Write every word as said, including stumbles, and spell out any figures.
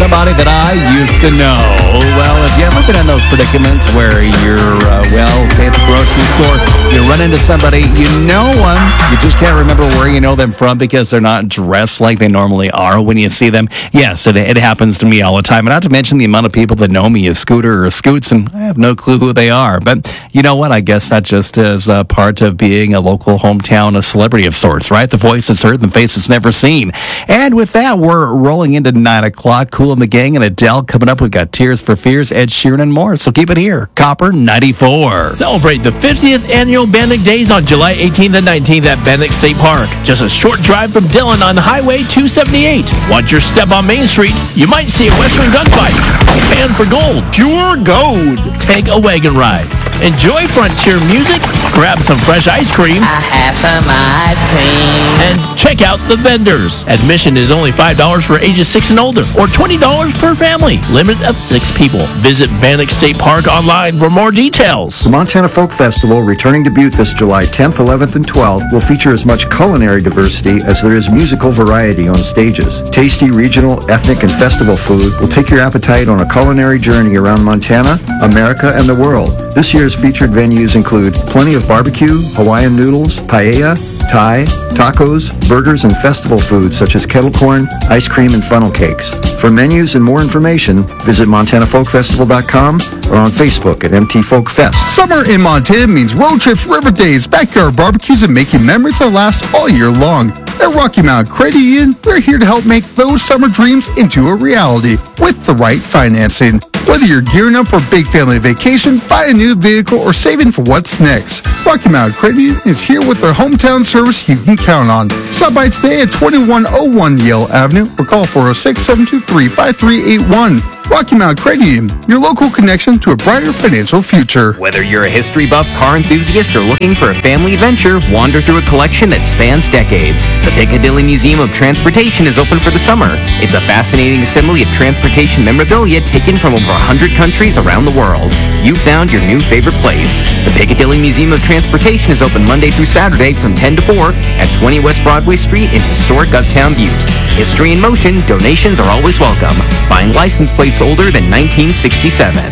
somebody that I used to know. Well, if you ever been in those predicaments where you're, uh, well, say at the grocery store, you run into somebody, you know them, you just can't remember where you know them from because they're not dressed like they normally are when you see them. Yes, it, it happens to me all the time. And not to mention the amount of people that know me as Scooter or Scoots, and I have no clue who they are. But you know what? I guess that just is a part of being a local hometown, a celebrity of sorts, right? The voice is heard and the face is never seen. And with that, we're rolling into nine o'clock. Kool and the Gang and Adele coming up. We've got Tears for Fears, Ed Sheeran, and more. So keep it here. Copper ninety-four. Celebrate the fiftieth annual Bannock Days on July eighteenth and nineteenth at Bannock State Park. Just a short drive from Dillon on Highway two seventy-eight. Watch your step on Main Street. You might see a Western gunfight. Band for Gold. Pure gold. Take a wagon ride. Enjoy Frontier music. Grab some fresh ice cream. I have some ice cream. And check out the vendors. Admission is only five dollars for ages six and older, or twenty dollars per family. Limit of six people. Visit Bannock State Park online for more details. The Montana Folk Festival, returning to Butte this July tenth, eleventh, and twelfth, will feature as much culinary diversity as there is musical variety on stages. Tasty regional, ethnic, and festival food will take your appetite on a culinary journey around Montana, America, and the world. This year's featured venues include plenty of barbecue, Hawaiian noodles, paella, Thai, tacos, burgers, and festival foods such as kettle corn, ice cream, and funnel cakes. For menus and more information, visit montana folk festival dot com or on Facebook at M T Folk Fest. Summer in Montana means road trips, river days, backyard barbecues, and making memories that last all year long. At Rocky Mountain Credit Union, we're here to help make those summer dreams into a reality with the right financing. Whether you're gearing up for a big family vacation, buy a new vehicle, or saving for what's next, Rocky Mountain Credit Union is here with their hometown service you can count on. Stop by today at twenty-one oh one Yale Avenue or call four oh six, seven two three, five three eight one. Rocky Mountain Credit Union, your local connection to a brighter financial future. Whether you're a history buff, car enthusiast, or looking for a family adventure, wander through a collection that spans decades. The Piccadilly Museum of Transportation is open for the summer. It's a fascinating assembly of transportation memorabilia taken from over one hundred countries around the world. You found your new favorite place. The Piccadilly Museum of Transportation is open Monday through Saturday from ten to four at twenty West Broadway Street in historic Uptown Butte. History in motion, donations are always welcome. Find license plates older than nineteen sixty-seven.